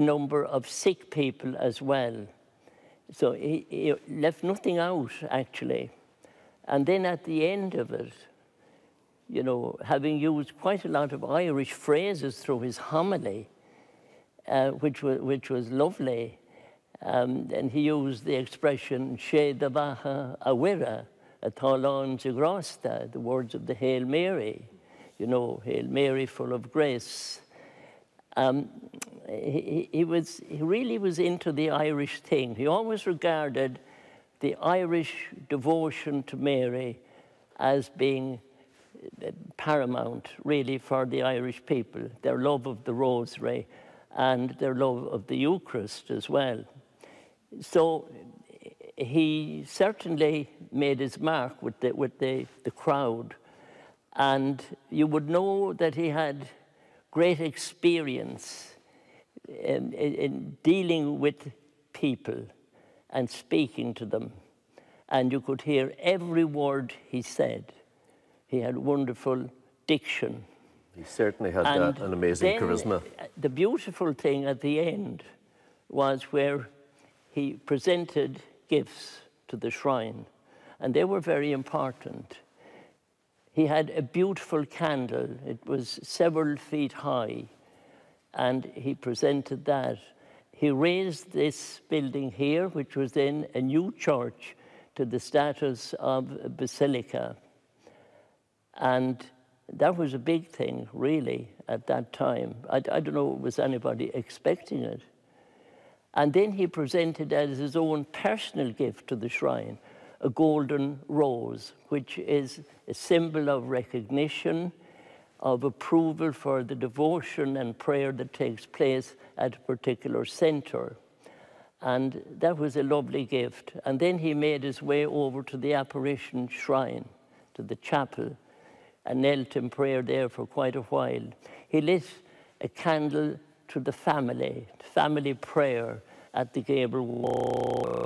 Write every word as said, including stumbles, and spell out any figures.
number of sick people as well. So he, he left nothing out, actually. And then at the end of it, you know, having used quite a lot of Irish phrases through his homily, uh, which, was, which was lovely, um, and he used the expression, She Davaha Awira, Athalon Zigrasta, the words of the Hail Mary, you know, Hail Mary, full of grace. Um, he, he, was, he really was into the Irish thing. He always regarded the Irish devotion to Mary as being paramount, really, for the Irish people, their love of the Rosary and their love of the Eucharist as well. So he certainly made his mark with the, with the, the crowd, and you would know that he had great experience in, in, in dealing with people and speaking to them, and you could hear every word he said. He had wonderful diction. He certainly had that, an amazing charisma. The beautiful thing at the end was where he presented gifts to the shrine, and they were very important. He had a beautiful candle. It was several feet high, and he presented that. He raised this building here, which was then a new church, to the status of a basilica. And that was a big thing, really, at that time. I, I don't know, was anybody expecting it? And then he presented as his own personal gift to the shrine a golden rose, which is a symbol of recognition, of approval for the devotion and prayer that takes place at a particular center. And that was a lovely gift. And then he made his way over to the apparition shrine, to the chapel, and knelt in prayer there for quite a while. He lit a candle to the family, family prayer at the gable wall.